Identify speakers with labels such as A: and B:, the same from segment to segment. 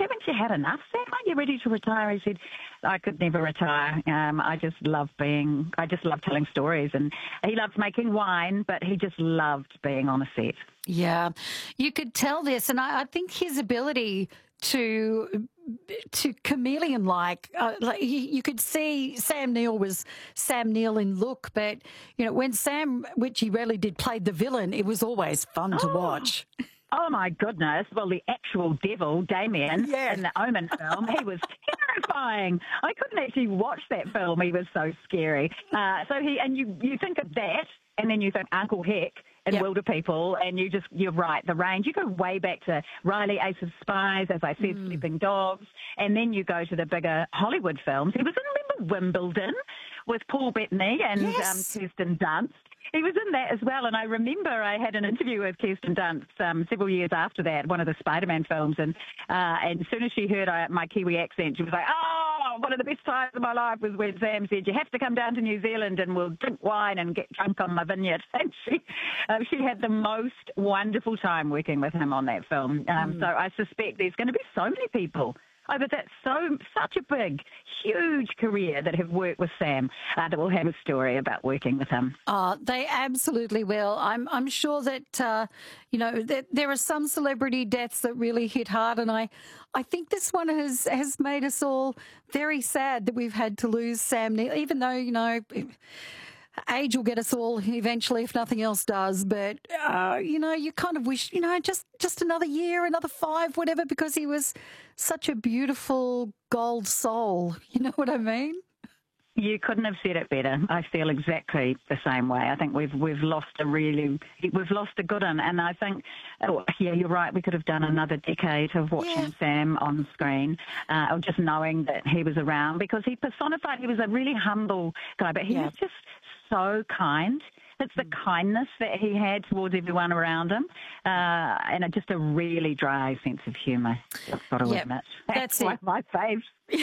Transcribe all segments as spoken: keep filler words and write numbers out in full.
A: haven't you had enough, Sam? Aren't you ready to retire? He said, I could never retire. Um, I just love being, I just love telling stories. And he loved making wine, but he just loved being on a set.
B: Yeah, you could tell this, and I, I think his ability to to chameleon like, uh, like you, you could see Sam Neill was Sam Neill in look, but you know when Sam, which he rarely did, played the villain, it was always fun to
A: Oh.
B: watch.
A: Oh, my goodness. Well, the actual devil, Damien,
B: Yeah.
A: in the Omen film, he was terrifying. I couldn't actually watch that film. He was so scary. Uh, so he, and you, you think of that, and then you think Uncle Heck and
B: Yep.
A: Wilder People, and you just, you're right, the range. You go way back to Riley, Ace of Spies, as I said,
B: Mm.
A: Sleeping Dogs, and then you go to the bigger Hollywood films. He was in, remember, Wimbledon with Paul Bettany and
B: Yes.
A: um, Kirsten Dunst. He was in that as well, and I remember I had an interview with Kirsten Dunst um, several years after that, one of the Spider-Man films, and uh, and as soon as she heard I, my Kiwi accent, she was like, oh, one of the best times of my life was when Sam said, you have to come down to New Zealand and we'll drink wine and get drunk on my vineyard. And she, uh, she had the most wonderful time working with him on that film. Um,
B: Mm.
A: So I suspect there's going to be so many people over that so such a big, huge career that have worked with Sam uh, that will have a story about working with him.
B: Uh, they absolutely will. I'm I'm sure that uh, you know that there are some celebrity deaths that really hit hard, and I I think this one has has made us all very sad that we've had to lose Sam Neill, even though you know. Age will get us all eventually, if nothing else does. But uh, you know, you kind of wish, you know, just just another year, another five, whatever, because he was such a beautiful gold soul. You know what I mean?
A: You couldn't have said it better. I feel exactly the same way. I think we've we've lost a really we've lost a good one, and I think oh, yeah, you're right. We could have done another decade of watching
B: Yeah.
A: Sam on screen, uh, or just knowing that he was around because he personified. He was a really humble guy, but he
B: Yeah.
A: was just so kind. It's the kindness that he had towards everyone around him, uh, and a, just a really dry sense of humour. I've got to
B: Yep,
A: admit,
B: that's
A: one
B: it.
A: of my faves.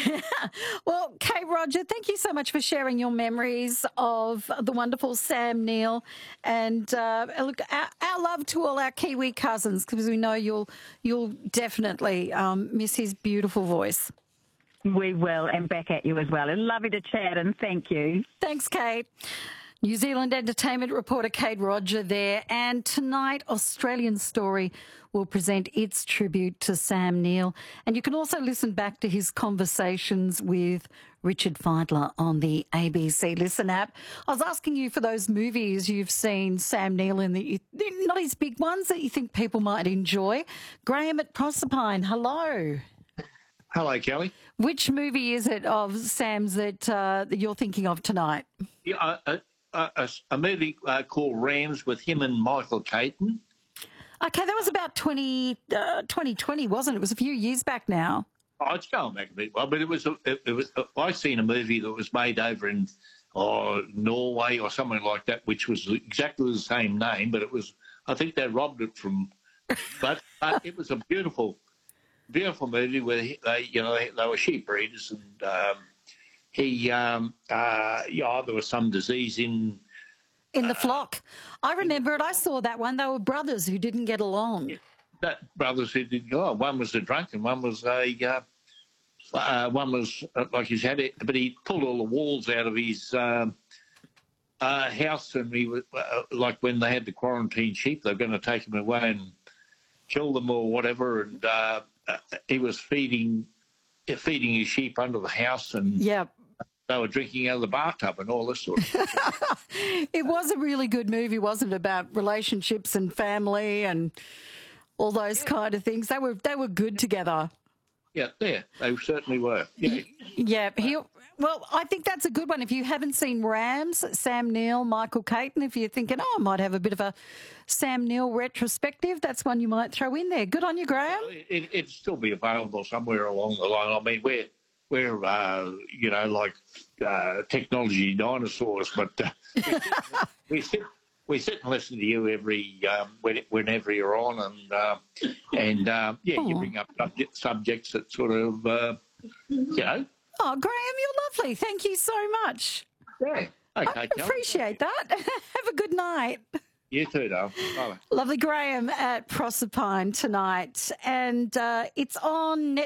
B: Well, Kate Roger, thank you so much for sharing your memories of the wonderful Sam Neill, and uh, look, our, our love to all our Kiwi cousins, because we know you'll you'll definitely um, miss his beautiful voice.
A: We will, and back at you as well. And lovely to chat, and thank you.
B: Thanks, Kate. New Zealand entertainment reporter Kate Roger there. And tonight, Australian Story will present its tribute to Sam Neill. And you can also listen back to his conversations with Richard Feidler on the A B C Listen app. I was asking you for those movies you've seen Sam Neill in, the, not his big ones that you think people might enjoy. Graham at Proserpine, hello.
C: Hello, Kelly.
B: Which movie is it of Sam's that, uh, that you're thinking of tonight?
C: Yeah, uh, uh, a, a movie uh, called Rams with him and Michael Caton.
B: Okay, that was about twenty, uh, twenty twenty, wasn't it? It was a few years back now.
C: Oh, it's going back a bit, well, but it was. A, it, it was. I seen a movie that was made over in oh, Norway or somewhere like that, which was exactly the same name, but it was. I think they robbed it from. But, but it was a beautiful, beautiful movie where he, they, you know, they, they were sheep breeders, and um, he, um, uh, yeah, there was some disease in.
B: In the flock. I remember it. I saw that one. They were brothers who didn't get along.
C: That brothers who did go. One was a drunk and one was a. Uh, uh, one was uh, like he's had it, but he pulled all the walls out of his um, uh, house, and he was uh, like when they had the quarantine sheep, they were going to take him away and kill them or whatever. And uh, uh, he was feeding feeding his sheep under the house, and
B: Yeah.
C: they were drinking out of the bathtub and all this sort of stuff.
B: It was a really good movie, wasn't it, about relationships and family and all those kind of things. They were they were good together.
C: Yeah, yeah, they certainly were. Yeah.
B: Yeah, he, well, I think that's a good one. If you haven't seen Rams, Sam Neill, Michael Caton, if you're thinking, oh, I might have a bit of a Sam Neill retrospective, that's one you might throw in there. Good on you, Graham.
C: It, it'd still be available somewhere along the line. I mean, we're, we're uh, you know, like uh, technology dinosaurs, but uh, we, sit, we sit and listen to you every um, when, whenever you're on, and uh, and uh, yeah, you bring up subject, subjects that sort of, uh, you know.
B: Oh, Graham, you're lovely. Thank you so much.
C: Yeah. Okay,
B: I
C: Kel.
B: appreciate that. Have a good night.
C: You too, though. Bye.
B: Lovely Graham at Proserpine tonight. And uh, it's on Netflix.